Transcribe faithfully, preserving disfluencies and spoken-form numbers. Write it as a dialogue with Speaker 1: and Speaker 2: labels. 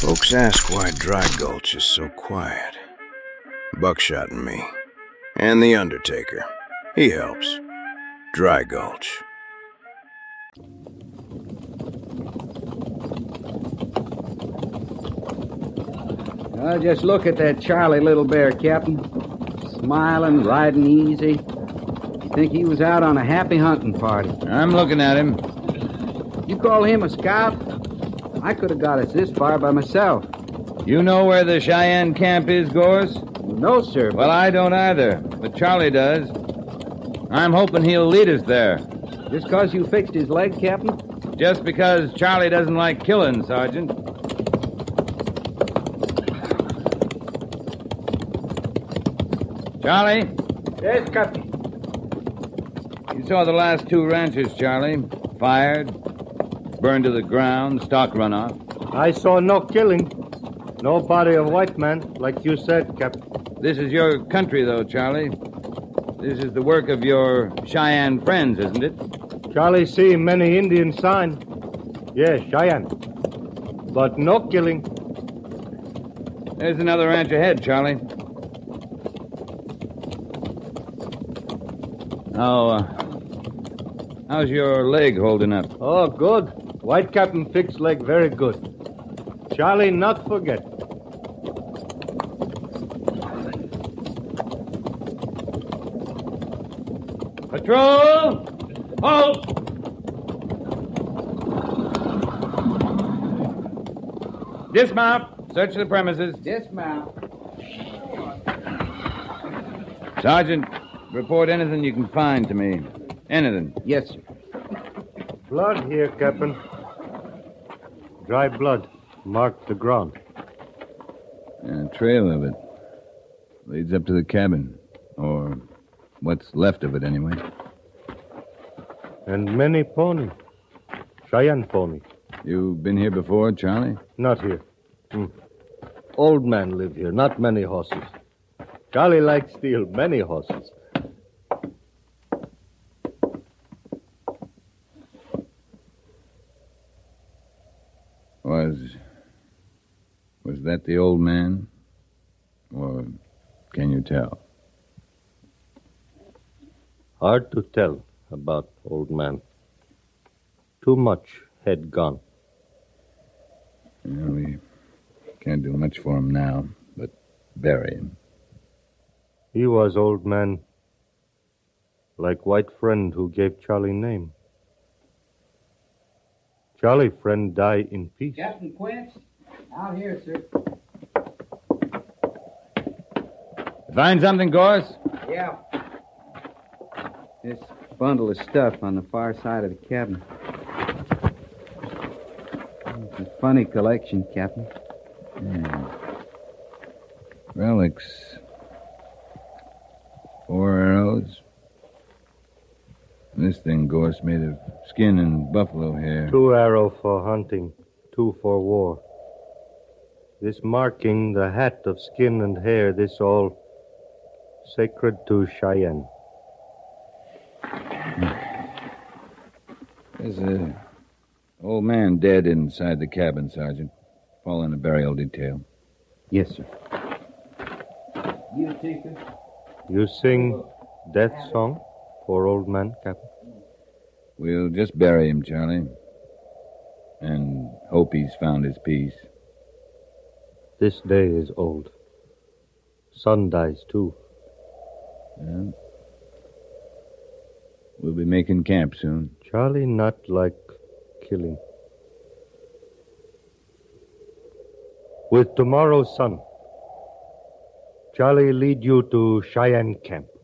Speaker 1: Folks ask why Dry Gulch is so quiet. Buckshot and me. And the Undertaker. He helps. Dry Gulch.
Speaker 2: Uh, just look at that Charlie Little Bear, Captain. Smiling, riding easy. You'd think he was out on a happy hunting party.
Speaker 3: I'm looking at him.
Speaker 2: You call him a scout? I could have got us this far by myself.
Speaker 3: You know where the Cheyenne camp is, Gorse?
Speaker 2: No, sir.
Speaker 3: Well, I don't either, but Charlie does. I'm hoping he'll lead us there.
Speaker 2: Just because you fixed his leg, Captain?
Speaker 3: Just because Charlie doesn't like killing, Sergeant. Charlie?
Speaker 4: Yes, Captain.
Speaker 3: You saw the last two ranches, Charlie. Fired, burned to the ground, stock run off.
Speaker 4: I saw no killing. No body of white man, like you said, Captain.
Speaker 3: This is your country, though, Charlie. This is the work of your Cheyenne friends, isn't it?
Speaker 4: Charlie see many Indian sign. Yes, Cheyenne. But no killing.
Speaker 3: There's another ranch ahead, Charlie. How, uh, how's your leg holding up?
Speaker 4: Oh, good. White Captain fix leg very good. Charlie not forget.
Speaker 3: Patrol! Halt! Dismount. Search the premises.
Speaker 2: Dismount.
Speaker 3: Sergeant, report anything you can find to me. Anything.
Speaker 2: Yes, sir.
Speaker 4: Blood here, Captain. Dry blood. Marked the ground.
Speaker 3: A trail of it. Leads up to the cabin. Or what's left of it, anyway.
Speaker 4: And many pony. Cheyenne pony.
Speaker 3: You been here before, Charlie?
Speaker 4: Not here. Hmm. Old man live here, not many horses. Charlie like steal many horses.
Speaker 3: Was... Was that the old man? Or can you tell?
Speaker 4: Hard to tell about old man. Too much head gone.
Speaker 3: Yeah, we can't do much for him now, but bury him.
Speaker 4: He was old man. Like white friend who gave Charlie name. Charlie friend die in peace.
Speaker 2: Captain Quince, out here, sir.
Speaker 3: Find something, Gorse?
Speaker 2: Yeah. This bundle of stuff on the far side of the cabin. It's a funny collection, Captain.
Speaker 3: Yeah. Relics. Four arrows. This thing, Gorse, made of skin and buffalo hair.
Speaker 4: Two arrow for hunting, two for war. This marking, the hat of skin and hair, this all sacred to Cheyenne.
Speaker 3: There's a old man dead inside the cabin, Sergeant. Fall in a burial detail.
Speaker 2: Yes, sir. You take it.
Speaker 4: You sing death song for old man, Captain?
Speaker 3: We'll just bury him, Charlie. And hope he's found his peace.
Speaker 4: This day is old. Son dies, too.
Speaker 3: Yeah. We'll be making camp soon.
Speaker 4: Charlie not like killing. With tomorrow's sun, Charlie lead you to Cheyenne camp.